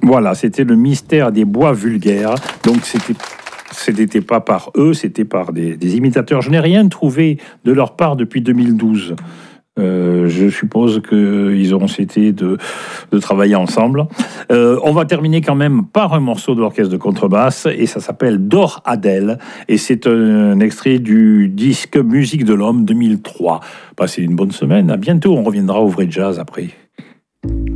Voilà, c'était le mystère des bois vulgaires. Donc c'était pas par eux, c'était par des imitateurs. Je n'ai rien trouvé de leur part depuis 2012. Je suppose qu'ils auront cessé de travailler ensemble. On va terminer quand même par un morceau de l'orchestre de contrebasse, et ça s'appelle Dor Adèle, et c'est un extrait du disque Musique de l'Homme 2003. Passez une bonne semaine, à bientôt, on reviendra au vrai jazz après.